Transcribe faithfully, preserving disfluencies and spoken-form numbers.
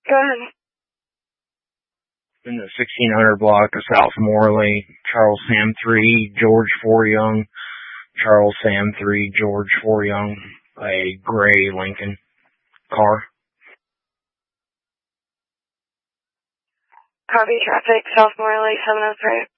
Go ahead. In the sixteen hundred block of South Morley, Charles Sam three, George four Young, Charles Sam three, George four Young, a gray Lincoln car. Copy traffic, South Morley seven oh three.